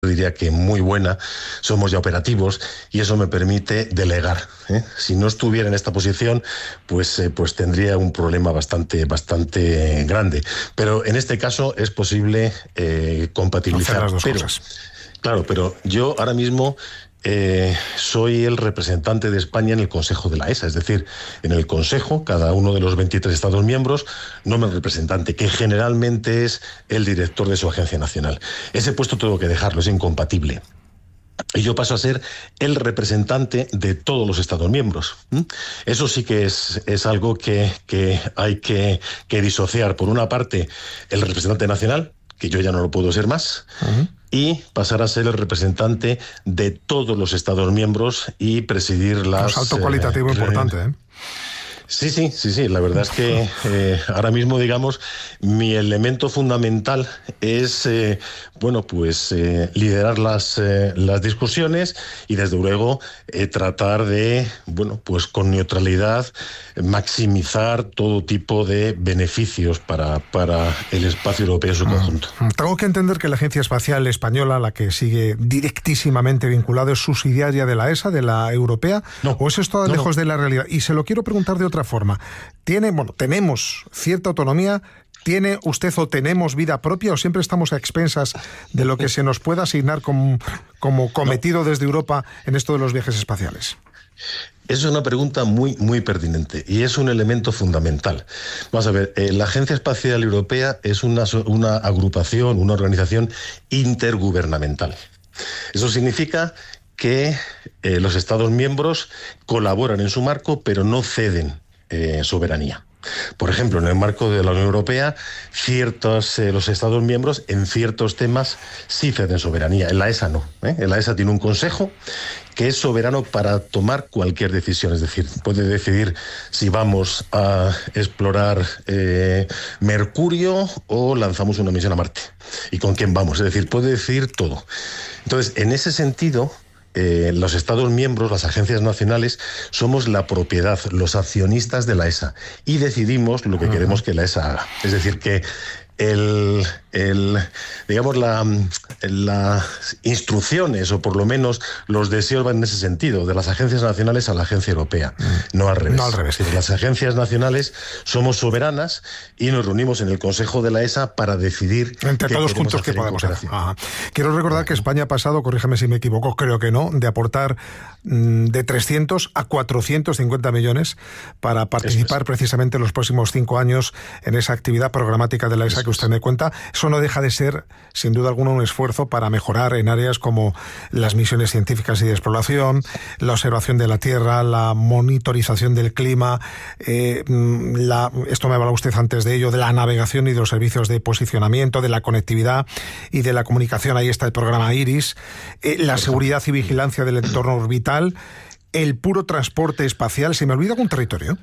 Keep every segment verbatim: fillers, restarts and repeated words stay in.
diría que muy buena, somos ya operativos y eso me permite delegar, ¿eh? Si no estuviera en esta posición, pues, eh, pues tendría un problema bastante, bastante grande. Pero en este caso es posible eh, compatibilizar. Hacer las dos pero, cosas. Claro, pero yo ahora mismo Eh, soy el representante de España en el Consejo de la E S A, es decir, en el Consejo, cada uno de los veintitrés Estados miembros nombra el representante, que generalmente es el director de su agencia nacional. Ese puesto tengo que dejarlo, es incompatible. Y yo paso a ser el representante de todos los Estados miembros. ¿Mm? Eso sí que es, es algo que, que hay que, que disociar. Por una parte, el representante nacional, que yo ya no lo puedo ser más, uh-huh. y pasar a ser el representante de todos los Estados miembros y presidir las... Un salto cualitativo eh, importante, ¿eh? Sí, sí, sí, sí. La verdad es que eh, ahora mismo, digamos, mi elemento fundamental es, eh, bueno, pues eh, liderar las, eh, las discusiones y, desde luego, eh, tratar de, bueno, pues con neutralidad, maximizar todo tipo de beneficios para, para el espacio europeo en su conjunto. Tengo que entender que la Agencia Espacial Española, la que sigue directísimamente vinculada, es subsidiaria de la E S A, de la europea, no, ¿o eso está no, lejos no. de la realidad? Y se lo quiero preguntar de otra forma. ¿Tiene, bueno, tenemos cierta autonomía? ¿Tiene usted o tenemos vida propia o siempre estamos a expensas de lo que se nos pueda asignar como, como cometido no. desde Europa en esto de los viajes espaciales? Es una pregunta muy, muy pertinente y es un elemento fundamental. Vamos a ver, eh, la Agencia Espacial Europea es una, una agrupación, una organización intergubernamental. Eso significa que eh, los Estados miembros colaboran en su marco, pero no ceden eh, soberanía. Por ejemplo, en el marco de la Unión Europea, ciertos eh, los Estados miembros en ciertos temas sí ceden soberanía. En la E S A no. ¿eh? En la E S A tiene un consejo que es soberano para tomar cualquier decisión. Es decir, puede decidir si vamos a explorar eh, Mercurio o lanzamos una misión a Marte. ¿Y con quién vamos? Es decir, puede decidir todo. Entonces, en ese sentido, Eh, los Estados miembros, las agencias nacionales, somos la propiedad, los accionistas de la E S A y decidimos lo que uh-huh. queremos que la E S A haga. Es decir, que el, el digamos la, las instrucciones o por lo menos los deseos van en ese sentido, de las agencias nacionales a la agencia europea, uh-huh. no al revés. No al revés. Es decir, las agencias nacionales somos soberanas y nos reunimos en el Consejo de la E S A para decidir entre todos juntos qué podemos hacer. Ajá. Quiero recordar que España ha pasado, corrígeme si me equivoco, creo que no, de aportar mmm, de trescientos a cuatrocientos cincuenta millones para participar precisamente en los próximos cinco años en esa actividad programática de la E S A que usted me cuenta. Eso no deja de ser, sin duda alguna, un esfuerzo para mejorar en áreas como las misiones científicas y de exploración, la observación de la Tierra, la monitorización del clima, eh, la, esto me hablaba usted antes de ello, de la navegación y de los servicios de posicionamiento, de la conectividad y de la comunicación. Ahí está el programa IRIS, eh, la seguridad y vigilancia del entorno orbital, el puro transporte espacial. ¿Se me olvida algún territorio?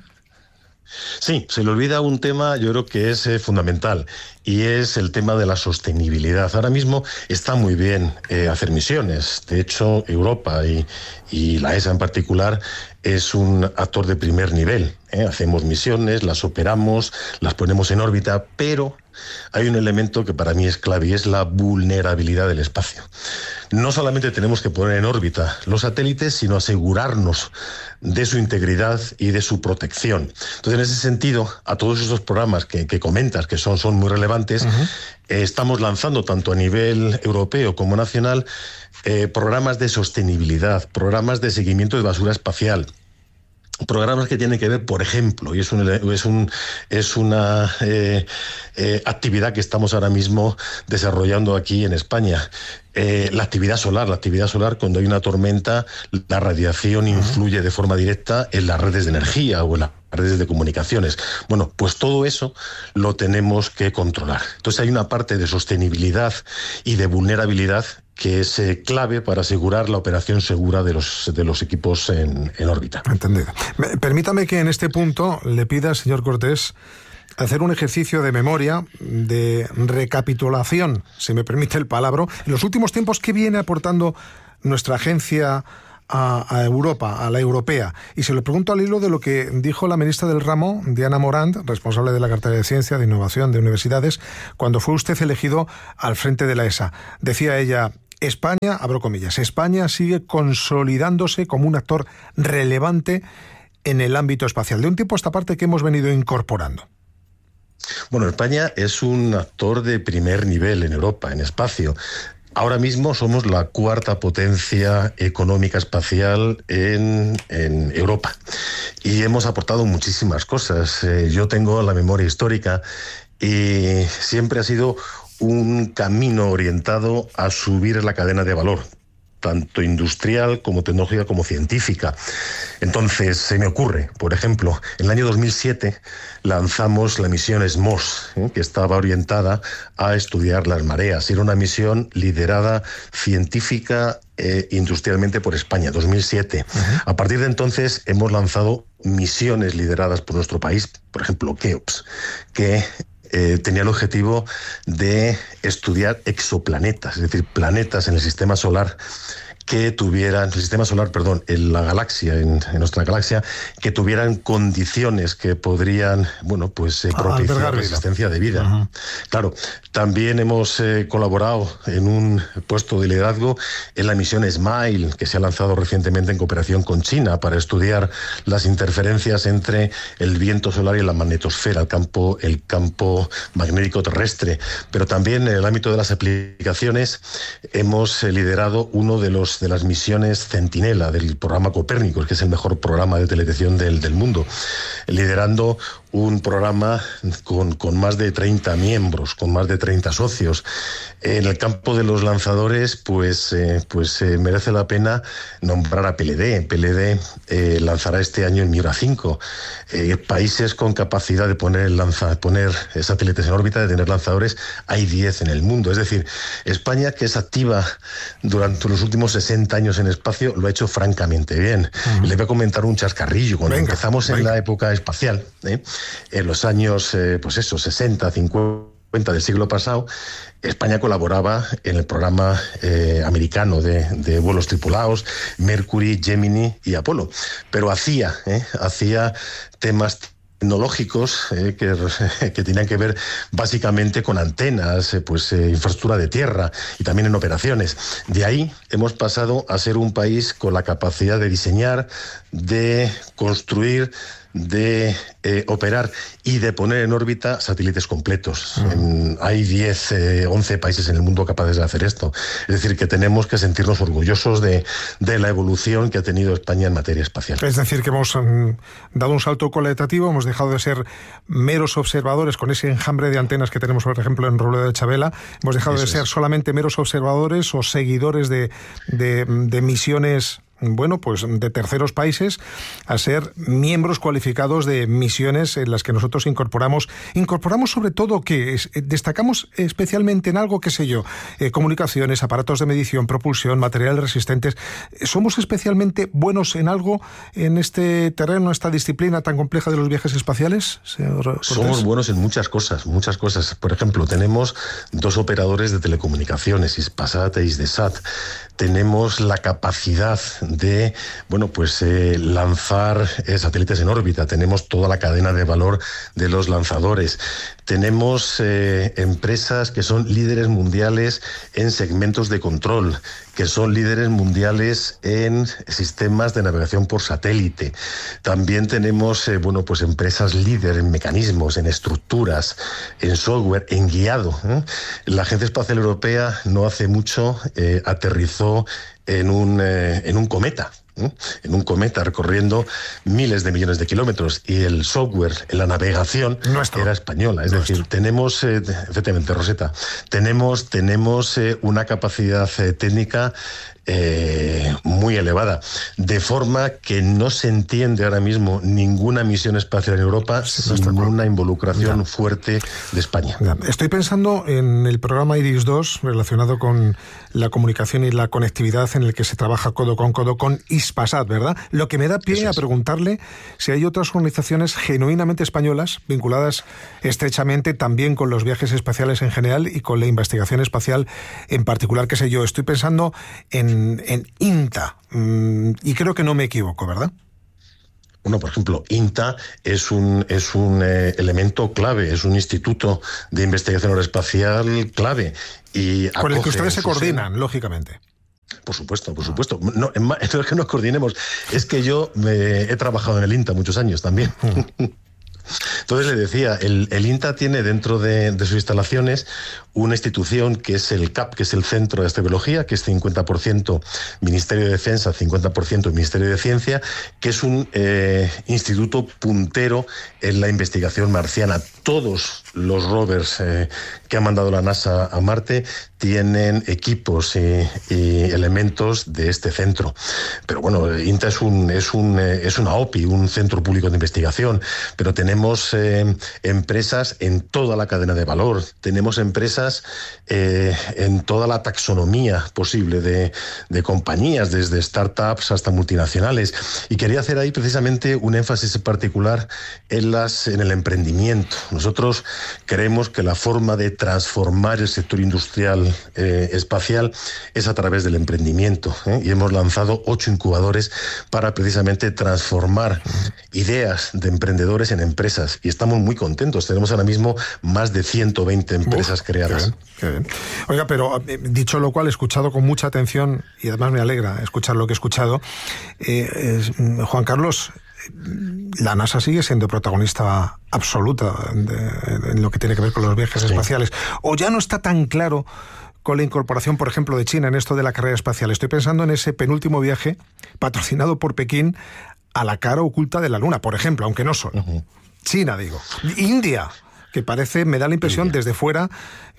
Sí, se le olvida un tema, yo creo que es eh, fundamental, y es el tema de la sostenibilidad. Ahora mismo está muy bien eh, hacer misiones. De hecho, Europa y, y la E S A en particular es un actor de primer nivel. ¿eh? Hacemos misiones, las operamos, las ponemos en órbita, pero hay un elemento que para mí es clave y es la vulnerabilidad del espacio. No solamente tenemos que poner en órbita los satélites, sino asegurarnos de su integridad y de su protección. Entonces, en ese sentido, a todos esos programas que, que comentas, que son, son muy relevantes, uh-huh. eh, estamos lanzando, tanto a nivel europeo como nacional, eh, programas de sostenibilidad, programas de seguimiento de basura espacial, programas que tienen que ver, por ejemplo, y es, un, es, un, es una eh, eh, actividad que estamos ahora mismo desarrollando aquí en España, eh, la actividad solar. La actividad solar, cuando hay una tormenta, la radiación influye de forma directa en las redes de energía o en las redes de comunicaciones. Bueno, pues todo eso lo tenemos que controlar. Entonces hay una parte de sostenibilidad y de vulnerabilidad que es eh, clave para asegurar la operación segura de los, de los equipos en, en órbita. Entendido. Permítame que en este punto le pida, señor Cortés, hacer un ejercicio de memoria, de recapitulación, si me permite el palabra, en los últimos tiempos, ¿qué viene aportando nuestra agencia a, a Europa, a la europea? Y se lo pregunto al hilo de lo que dijo la ministra del ramo, Diana Morant, responsable de la cartera de Ciencia, de Innovación, de Universidades, cuando fue usted elegido al frente de la E S A. Decía ella: España, abro comillas, España sigue consolidándose como un actor relevante en el ámbito espacial, de un tiempo a esta parte que hemos venido incorporando. Bueno, España es un actor de primer nivel en Europa, en espacio. Ahora mismo somos la cuarta potencia económica espacial en, en Europa y hemos aportado muchísimas cosas. Eh, yo tengo la memoria histórica y siempre ha sido un camino orientado a subir la cadena de valor, tanto industrial como tecnológica como científica. Entonces, se me ocurre, por ejemplo, en el año dos mil siete lanzamos la misión S M O S, ¿eh? que estaba orientada a estudiar las mareas. Era una misión liderada científica e industrialmente por España, dos mil siete. Uh-huh. A partir de entonces hemos lanzado misiones lideradas por nuestro país, por ejemplo, KEOPS, que Eh, tenía el objetivo de estudiar exoplanetas, es decir, planetas en el sistema solar que tuvieran, el sistema solar, perdón, en la galaxia, en, en nuestra galaxia, que tuvieran condiciones que podrían, bueno, pues eh, propiciar ah, la existencia de vida. Uh-huh. Claro, también hemos eh, colaborado en un puesto de liderazgo en la misión SMILE, que se ha lanzado recientemente en cooperación con China para estudiar las interferencias entre el viento solar y la magnetosfera, el campo, el campo magnético terrestre. Pero también en el ámbito de las aplicaciones hemos eh, liderado uno de los de las misiones Centinela del programa Copérnicos, que es el mejor programa de teledetección del, del mundo, liderando un programa con, con más de treinta miembros, con más de treinta socios. En el campo de los lanzadores, pues, eh, pues eh, merece la pena nombrar a P L D. P L D eh, lanzará este año el Miura cinco. Eh, países con capacidad de poner, lanza, poner satélites en órbita, de tener lanzadores, hay diez en el mundo. Es decir, España, que es activa durante los últimos sesenta años en espacio, lo ha hecho francamente bien. Uh-huh. Le voy a comentar un chascarrillo. Cuando venga, empezamos venga. en la época espacial, ¿eh? en los años, eh, pues eso, sesenta, cincuenta del siglo pasado, España colaboraba en el programa eh, americano de, de vuelos tripulados, Mercury, Gemini y Apolo, pero hacía, eh, hacía temas tecnológicos eh, que, que tenían que ver básicamente con antenas, eh, pues eh, infraestructura de tierra y también en operaciones. De ahí hemos pasado a ser un país con la capacidad de diseñar, de construir, de eh, operar y de poner en órbita satélites completos. Uh-huh. En, hay diez, eh, once países en el mundo capaces de hacer esto. Es decir, que tenemos que sentirnos orgullosos de, de la evolución que ha tenido España en materia espacial. Es decir, que hemos um, dado un salto cualitativo, hemos dejado de ser meros observadores con ese enjambre de antenas que tenemos, por ejemplo, en Robledo de Chabela. Hemos dejado Eso de ser es. solamente meros observadores o seguidores de, de, de misiones, bueno, pues de terceros países, a ser miembros cualificados de misiones en las que nosotros incorporamos, incorporamos sobre todo que es, destacamos especialmente en algo, qué sé yo, eh, comunicaciones, aparatos de medición, propulsión, materiales resistentes. ¿Somos especialmente buenos en algo en este terreno, esta disciplina tan compleja de los viajes espaciales, señor Cortés? Somos buenos en muchas cosas, muchas cosas. Por ejemplo, tenemos dos operadores de telecomunicaciones, Hispasat e Hisdesat. Tenemos la capacidad de, bueno, pues eh, lanzar eh, satélites en órbita. Tenemos toda la cadena de valor de los lanzadores. Tenemos eh, empresas que son líderes mundiales en segmentos de control, que son líderes mundiales en sistemas de navegación por satélite. También tenemos, eh, bueno, pues empresas líderes en mecanismos, en estructuras, en software, en guiado, ¿eh? La Agencia Espacial Europea no hace mucho eh, aterrizó en un, eh, en un cometa. en un cometa recorriendo miles de millones de kilómetros, y el software en la navegación Nuestro. era española. Es Nuestro. decir, tenemos, eh, efectivamente, Rosetta, tenemos, tenemos eh, una capacidad eh, técnica Eh, muy elevada, de forma que no se entiende ahora mismo ninguna misión espacial en Europa sí, sin una involucración ya. fuerte de España. Ya. Estoy pensando en el programa IRIS dos relacionado con la comunicación y la conectividad, en el que se trabaja codo con codo con Hispasat, ¿verdad? Lo que me da pie a preguntarle si hay otras organizaciones genuinamente españolas vinculadas estrechamente también con los viajes espaciales en general y con la investigación espacial en particular. Qué sé yo, estoy pensando en en INTA, y creo que no me equivoco, ¿verdad? Bueno, por ejemplo, INTA es un, es un eh, elemento clave, es un instituto de investigación aeroespacial clave. Y con el que ustedes se coordinan, sen... lógicamente. Por supuesto, por supuesto. No, no es que nos coordinemos, es que yo me he trabajado en el INTA muchos años también. Mm. Entonces le decía, el, el INTA tiene dentro de, de sus instalaciones una institución que es el C A P, que es el Centro de Astrobiología, que es cincuenta por ciento Ministerio de Defensa, cincuenta por ciento Ministerio de Ciencia, que es un eh, instituto puntero en la investigación marciana. Todos los rovers eh, que ha mandado la NASA a Marte tienen equipos y, y elementos de este centro. Pero bueno, INTA es un es un eh, es una O P I, un centro público de investigación, pero tenemos eh, empresas en toda la cadena de valor, tenemos empresas eh, en toda la taxonomía posible de, de compañías, desde startups hasta multinacionales. Y quería hacer ahí precisamente un énfasis particular en las en el emprendimiento. Nosotros creemos que la forma de transformar el sector industrial eh, espacial es a través del emprendimiento, ¿eh? Y hemos lanzado ocho incubadores para precisamente transformar ideas de emprendedores en empresas. Y estamos muy contentos. Tenemos ahora mismo más de ciento veinte empresas Uf, creadas. Qué bien, qué bien. Oiga, pero dicho lo cual, he escuchado con mucha atención, y además me alegra escuchar lo que he escuchado. Eh, eh, Juan Carlos, la NASA sigue siendo protagonista absoluta de, en lo que tiene que ver con los viajes sí. espaciales. ¿O ya no está tan claro con la incorporación, por ejemplo, de China en esto de la carrera espacial? Estoy pensando en ese penúltimo viaje patrocinado por Pekín a la cara oculta de la Luna, por ejemplo, aunque no solo. Uh-huh. China, digo. India, que parece, me da la impresión India. Desde fuera,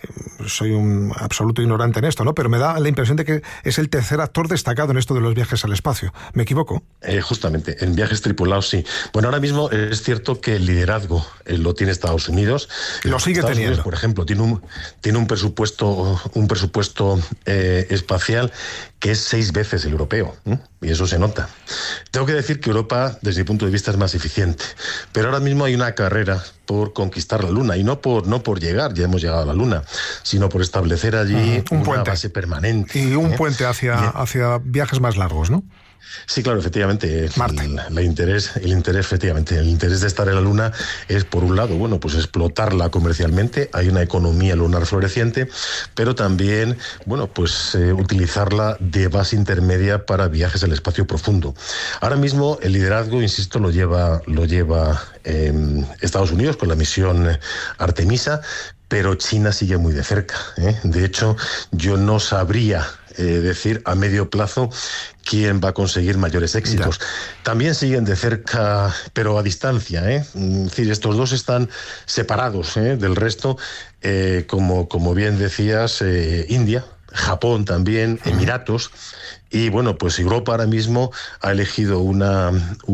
soy un absoluto ignorante en esto, ¿no? Pero me da la impresión de que es el tercer actor destacado en esto de los viajes al espacio. ¿Me equivoco? Eh, justamente, en viajes tripulados sí. Bueno, ahora mismo es cierto que el liderazgo eh, lo tiene Estados Unidos. Lo sigue Estados teniendo. Unidos, por ejemplo, tiene un, tiene un presupuesto, un presupuesto eh, espacial que es seis veces el europeo, ¿eh? Y eso se nota. Tengo que decir que Europa, desde mi punto de vista, es más eficiente. Pero ahora mismo hay una carrera por conquistar la Luna, y no por, no por llegar, ya hemos llegado a la Luna, sino por establecer allí uh, un una puente. base permanente. Y un ¿eh? puente hacia, hacia viajes más largos, ¿no? Sí, claro, efectivamente. El, el, interés, el interés, efectivamente, el interés de estar en la Luna es, por un lado, bueno, pues explotarla comercialmente. Hay una economía lunar floreciente, pero también, bueno, pues eh, utilizarla de base intermedia para viajes al espacio profundo. Ahora mismo el liderazgo, insisto, lo lleva, lo lleva eh, Estados Unidos con la misión Artemisa, pero China sigue muy de cerca, ¿eh? De hecho, yo no sabría eh, decir a medio plazo quién va a conseguir mayores éxitos. Ya. También siguen de cerca, pero a distancia, ¿eh? Es decir, estos dos están separados, ¿eh? del resto, eh, como, como bien decías, eh, India, Japón también, Emiratos. Y bueno, pues Europa ahora mismo ha elegido una,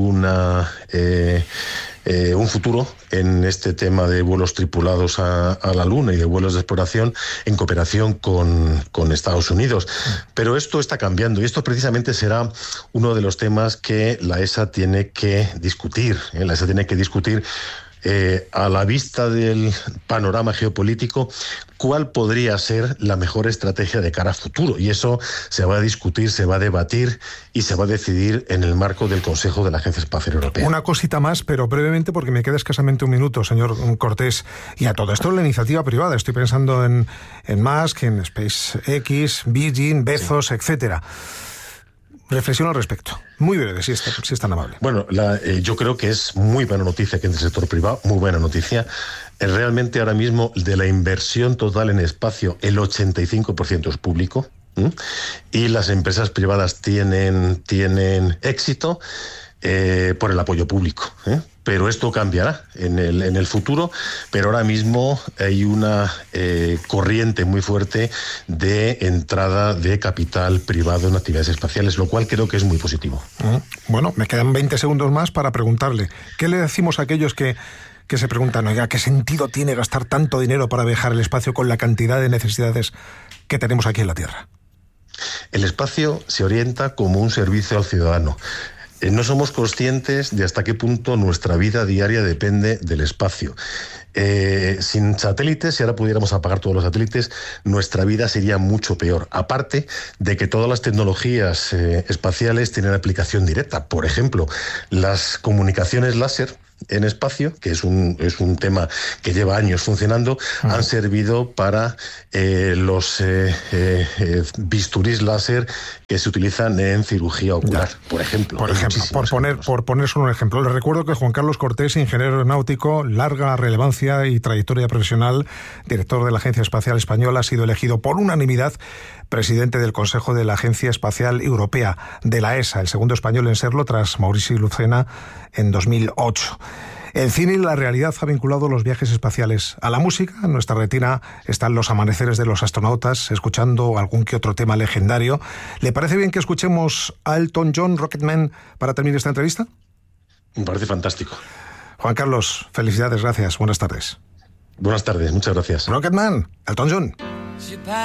una eh, eh, un futuro en este tema de vuelos tripulados a, a la Luna y de vuelos de exploración en cooperación con, con Estados Unidos. Pero esto está cambiando, y esto precisamente será uno de los temas que la E S A tiene que discutir. ¿eh? La E S A tiene que discutir Eh, a la vista del panorama geopolítico, cuál podría ser la mejor estrategia de cara a futuro. Y eso se va a discutir, se va a debatir y se va a decidir en el marco del Consejo de la Agencia Espacial Europea. Una cosita más, pero brevemente, porque me queda escasamente un minuto, señor Cortés. Y a todo esto la iniciativa privada. Estoy pensando en, en Musk, en SpaceX, Virgin, Bezos, sí. etcétera. Reflexión al respecto. Muy breve, si es, si es tan amable. Bueno, la, eh, yo creo que es muy buena noticia que en el sector privado, muy buena noticia. Eh, realmente ahora mismo de la inversión total en espacio, el ochenta y cinco por ciento es público. ¿eh? Y las empresas privadas tienen, tienen éxito eh, por el apoyo público. ¿eh? Pero esto cambiará en el, en el futuro, pero ahora mismo hay una eh, corriente muy fuerte de entrada de capital privado en actividades espaciales, lo cual creo que es muy positivo. Bueno, me quedan veinte segundos más para preguntarle, ¿qué le decimos a aquellos que, que se preguntan, oiga, ¿qué sentido tiene gastar tanto dinero para viajar al espacio con la cantidad de necesidades que tenemos aquí en la Tierra? El espacio se orienta como un servicio al ciudadano. Eh, no somos conscientes de hasta qué punto nuestra vida diaria depende del espacio. Eh, sin satélites, si ahora pudiéramos apagar todos los satélites, nuestra vida sería mucho peor. Aparte de que todas las tecnologías eh, espaciales tienen aplicación directa. Por ejemplo, las comunicaciones láser en espacio, que es un, es un tema que lleva años funcionando, uh-huh. han servido para eh, los eh, eh, bisturís láser que se utilizan en cirugía ocular, ya. por ejemplo. Por ejemplo, por poner, por poner solo un ejemplo. Les recuerdo que Juan Carlos Cortés, ingeniero aeronáutico, larga relevancia y trayectoria profesional, director de la Agencia Espacial Española, ha sido elegido por unanimidad presidente del Consejo de la Agencia Espacial Europea, de la E S A, el segundo español en serlo tras Maurici Lucena en dos mil ocho. El cine y la realidad ha vinculado los viajes espaciales a la música. En nuestra retina están los amaneceres de los astronautas, escuchando algún que otro tema legendario. ¿Le parece bien que escuchemos a Elton John, Rocketman, para terminar esta entrevista? Me parece fantástico. Juan Carlos, felicidades, gracias, buenas tardes. Buenas tardes, muchas gracias. Rocketman, Elton John.